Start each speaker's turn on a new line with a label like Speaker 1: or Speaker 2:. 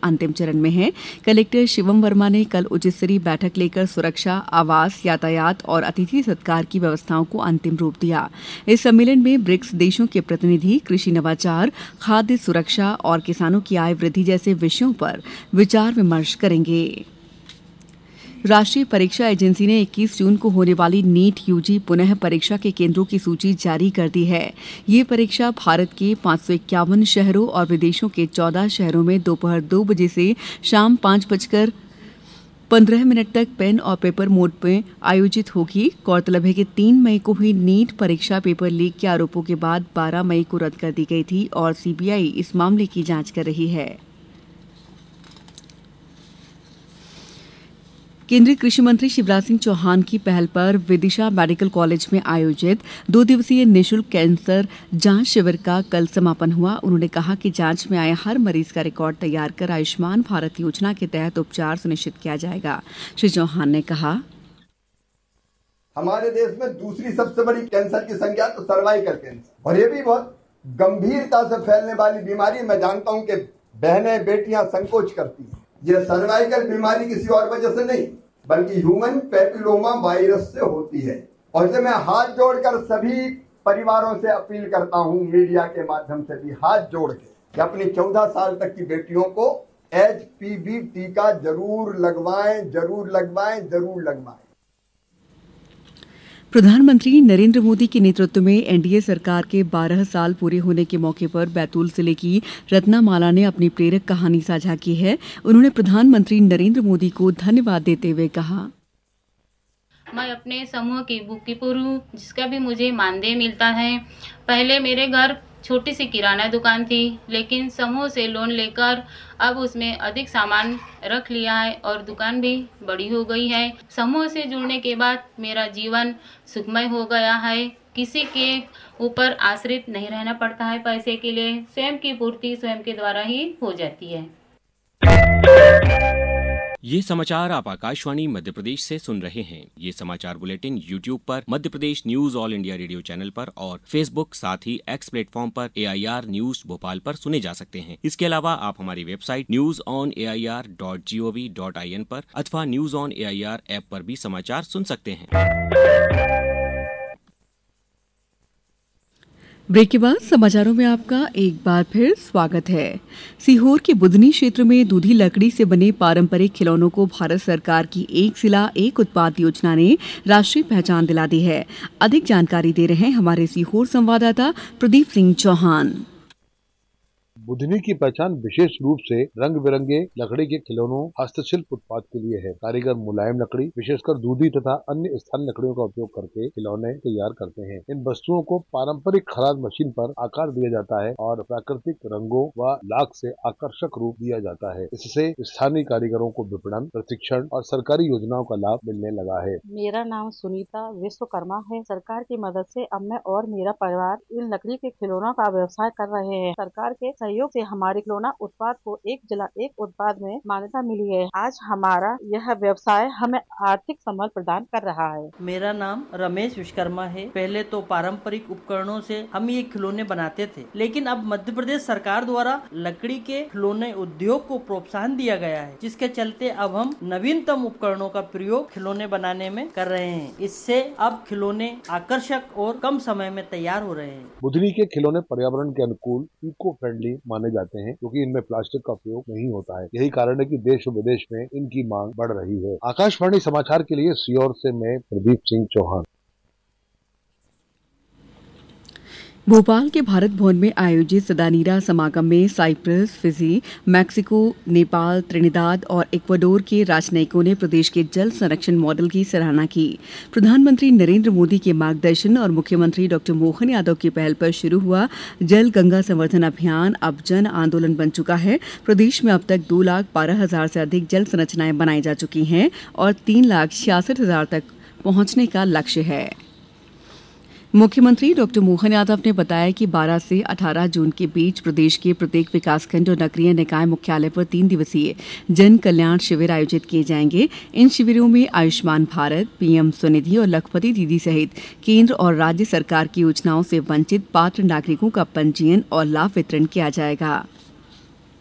Speaker 1: अंतिम चरण में है। कलेक्टर शिवम वर्मा ने कल उच्च स्तरीय बैठक लेकर सुरक्षा, आवास, यातायात और अतिथि सत्कार की व्यवस्थाओं को अंतिम रूप दिया। इस सम्मेलन में ब्रिक्स देशों के प्रतिनिधि कृषि नवाचार, खाद्य सुरक्षा और किसानों की आय वृद्धि जैसे विषयों पर विचार विमर्श करेंगे। राष्ट्रीय परीक्षा एजेंसी ने 21 जून को होने वाली नीट यूजी पुनः परीक्षा के केंद्रों की सूची जारी कर दी है। ये परीक्षा भारत के 551 शहरों और विदेशों के 14 शहरों में दोपहर 2 बजे से शाम 5:15 तक पेन और पेपर मोड में आयोजित होगी। गौरतलब है कि 3 मई को हुई नीट परीक्षा पेपर लीक के आरोपों के बाद 12 मई को रद्द कर दी गई थी और सीबीआई इस मामले की जांच कर रही है। केंद्रीय कृषि मंत्री शिवराज सिंह चौहान की पहल पर विदिशा मेडिकल कॉलेज में आयोजित 2 दिवसीय निःशुल्क कैंसर जांच शिविर का कल समापन हुआ। उन्होंने कहा कि जांच में आए हर मरीज का रिकॉर्ड तैयार कर आयुष्मान भारत योजना के तहत उपचार सुनिश्चित किया जाएगा। श्री चौहान ने कहा,
Speaker 2: हमारे देश में दूसरी सबसे बड़ी कैंसर की संख्या तो सर्वाइकल कैंसर, और ये भी बहुत गंभीरता से फैलने वाली बीमारी। मैं जानता हूं कि बहनें बेटियां संकोच करती हैं। ये सर्वाइकल बीमारी किसी और वजह से नहीं बल्कि ह्यूमन पैपिलोमा वायरस से होती है। और इसे मैं हाथ जोड़कर सभी परिवारों से अपील करता हूं, मीडिया के माध्यम से भी हाथ जोड़ के, कि अपनी 14 साल तक की बेटियों को HPV टीका जरूर लगवाएं, जरूर लगवाएं, जरूर लगवाएं।
Speaker 1: प्रधानमंत्री नरेंद्र मोदी के नेतृत्व में एनडीए सरकार के 12 साल पूरे होने के मौके पर बैतूल जिले की रत्नामाला ने अपनी प्रेरक कहानी साझा की है। उन्होंने प्रधानमंत्री नरेंद्र मोदी को धन्यवाद देते हुए कहा,
Speaker 3: मैं अपने समूह की बुक कीपर हूँ, जिसका भी मुझे मानदेय मिलता है। पहले मेरे घर छोटी सी किराना दुकान थी, लेकिन समूह से लोन लेकर अब उसमें अधिक सामान रख लिया है और दुकान भी बड़ी हो गई है। समूह से जुड़ने के बाद मेरा जीवन सुखमय हो गया है। किसी के ऊपर आश्रित नहीं रहना पड़ता है पैसे के लिए। स्वयं की पूर्ति स्वयं के द्वारा ही हो जाती है।
Speaker 4: ये समाचार आप आकाशवाणी मध्य प्रदेश से सुन रहे हैं। ये समाचार बुलेटिन YouTube पर Madhya Pradesh news all India radio channel पर और Facebook साथ ही X प्लेटफॉर्म पर AIR न्यूज भोपाल पर सुने जा सकते हैं। इसके अलावा आप हमारी वेबसाइट newsonair.gov.in पर अथवा न्यूज ऑन AIR ऐप पर भी समाचार सुन सकते हैं।
Speaker 1: ब्रेक के बाद समाचारों में आपका एक बार फिर स्वागत है। सीहोर के बुधनी क्षेत्र में दूधी लकड़ी से बने पारंपरिक खिलौनों को भारत सरकार की एक जिला एक उत्पाद योजना ने राष्ट्रीय पहचान दिला दी है। अधिक जानकारी दे रहे हैं हमारे सीहोर संवाददाता प्रदीप सिंह चौहान।
Speaker 5: बुधनी की पहचान विशेष रूप से रंग बिरंगे लकड़ी के खिलौनों हस्तशिल्प उत्पाद के लिए है। कारीगर मुलायम लकड़ी, विशेषकर दूधी तथा अन्य स्थानीय लकड़ियों का उपयोग करके खिलौने तैयार करते हैं। इन वस्तुओं को पारंपरिक खराद मशीन पर आकार दिया जाता है और प्राकृतिक रंगों व लाख से आकर्षक रूप दिया जाता है। इससे स्थानीय कारीगरों को विपणन, प्रशिक्षण और सरकारी योजनाओं का लाभ मिलने लगा है।
Speaker 6: मेरा नाम सुनीता विश्वकर्मा है। सरकार की मदद से अब मैं और मेरा परिवार इन लकड़ी के खिलौनों का व्यवसाय कर रहे हैं। सरकार के सहयोग से हमारे खिलौना उत्पाद को एक जिला एक उत्पाद में मान्यता मिली है। आज हमारा यह व्यवसाय हमें आर्थिक संबल प्रदान कर रहा है।
Speaker 7: मेरा नाम रमेश विश्वकर्मा है। पहले तो पारंपरिक उपकरणों से हम ये खिलौने बनाते थे, लेकिन अब मध्य प्रदेश सरकार द्वारा लकड़ी के खिलौने उद्योग को प्रोत्साहन दिया गया है, जिसके चलते अब हम नवीनतम उपकरणों का प्रयोग खिलौने बनाने में कर रहे हैं। इससे अब खिलौने आकर्षक और कम समय में तैयार हो रहे हैं।
Speaker 5: बुधनी के खिलौने पर्यावरण के अनुकूल, इको फ्रेंडली माने जाते हैं, क्योंकि इनमें प्लास्टिक का उपयोग नहीं होता है। यही कारण है कि देश और विदेश में इनकी मांग बढ़ रही है। आकाशवाणी समाचार के लिए सीहोर से मैं प्रदीप सिंह चौहान।
Speaker 1: भोपाल के भारत भवन में आयोजित सदानीरा समागम में Cyprus, Fiji, Mexico, Nepal, Trinidad और इक्वाडोर के राजनयिकों ने प्रदेश के जल संरक्षण मॉडल की सराहना की। प्रधानमंत्री नरेंद्र मोदी के मार्गदर्शन और मुख्यमंत्री डॉ. मोहन यादव की पहल पर शुरू हुआ जल गंगा संवर्धन अभियान अब जन आंदोलन बन चुका है। प्रदेश में अब तक 2,12,000 से अधिक जल संरचनाएं बनाई जा चुकी हैं और 3,66,000 तक पहुंचने का लक्ष्य है। मुख्यमंत्री डॉ. मोहन यादव ने बताया कि 12 से 18 जून के बीच प्रदेश के प्रत्येक विकासखंड और नगरीय निकाय मुख्यालय पर 3 दिवसीय जन कल्याण शिविर आयोजित किए जाएंगे। इन शिविरों में आयुष्मान भारत, पीएम स्वनिधि और लखपति दीदी सहित केंद्र और राज्य सरकार की योजनाओं से वंचित पात्र नागरिकों का पंजीयन और लाभ वितरण किया जाएगा।